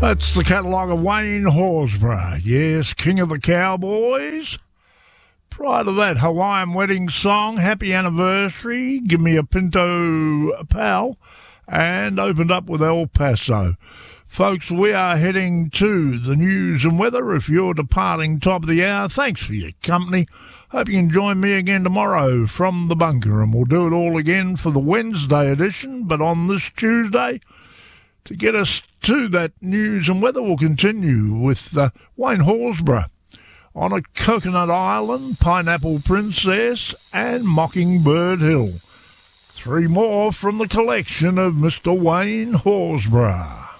That's the catalogue of Wayne Horsburgh. Yes, King of the Cowboys. Prior to that, Hawaiian Wedding Song, Happy Anniversary, Give Me a Pinto Pal, and opened up with El Paso. Folks, we are heading to the news and weather. If you're departing top of the hour, thanks for your company. Hope you can join me again tomorrow from the bunker, and we'll do it all again for the Wednesday edition. But on this Tuesday, to get us to that news and weather, we'll continue with Wayne Horsburgh on a Coconut Island, Pineapple Princess, and Mockingbird Hill. Three more from the collection of Mr. Wayne Horsburgh.